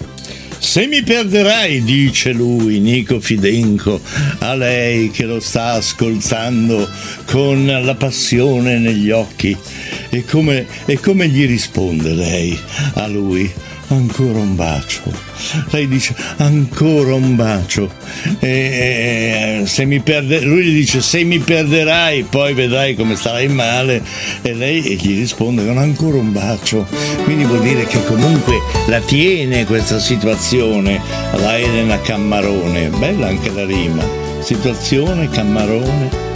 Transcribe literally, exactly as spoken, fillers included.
Se mi perderai, dice lui, Nico Fidenco, a lei che lo sta ascoltando con la passione negli occhi. E come, e come gli risponde lei a lui? Ancora un bacio. Lei dice ancora un bacio. E, se mi perde, lui gli dice se mi perderai poi vedrai come starai male, e lei gli risponde con ancora un bacio. Quindi vuol dire che comunque la tiene questa situazione la Elena Cammarone. Bella anche la rima, situazione Cammarone.